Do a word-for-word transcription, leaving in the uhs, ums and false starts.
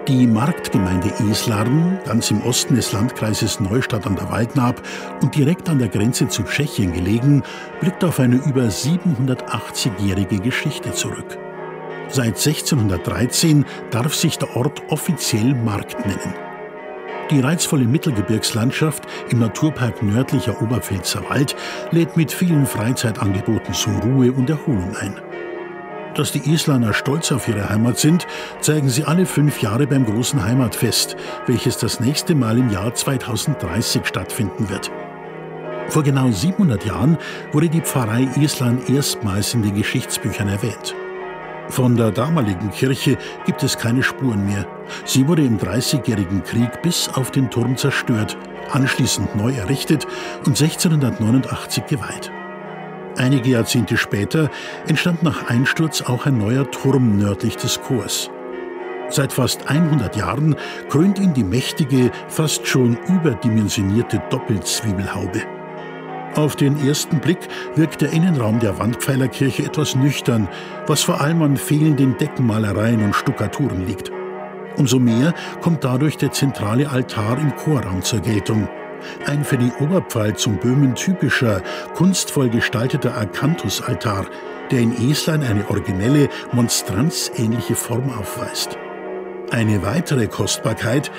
Die Marktgemeinde Eslarn, ganz im Osten des Landkreises Neustadt an der Waldnaab und direkt an der Grenze zu Tschechien gelegen, blickt auf eine über siebenhundertachtzigjährige Geschichte zurück. Seit sechzehnhundertdreizehn darf sich der Ort offiziell Markt nennen. Die reizvolle Mittelgebirgslandschaft im Naturpark Nördlicher Oberpfälzer Wald lädt mit vielen Freizeitangeboten zur Ruhe und Erholung ein. Dass die Eslarner stolz auf ihre Heimat sind, zeigen sie alle fünf Jahre beim großen Heimatfest, welches das nächste Mal im Jahr zweitausenddreißig stattfinden wird. Vor genau siebenhundert Jahren wurde die Pfarrei Eslarn erstmals in den Geschichtsbüchern erwähnt. Von der damaligen Kirche gibt es keine Spuren mehr. Sie wurde im Dreißigjährigen Krieg bis auf den Turm zerstört, anschließend neu errichtet und sechzehnhundertneunundachtzig geweiht. Einige Jahrzehnte später entstand nach Einsturz auch ein neuer Turm nördlich des Chors. Seit fast hundert Jahren krönt ihn die mächtige, fast schon überdimensionierte Doppelzwiebelhaube. Auf den ersten Blick wirkt der Innenraum der Wandpfeilerkirche etwas nüchtern, was vor allem an fehlenden Deckenmalereien und Stuckaturen liegt. Umso mehr kommt dadurch der zentrale Altar im Chorraum zur Geltung. Ein für die Oberpfalz und Böhmen typischer, kunstvoll gestalteter Akanthus-Altar, der in Eslarn eine originelle, monstranzähnliche Form aufweist. Eine weitere Kostbarkeit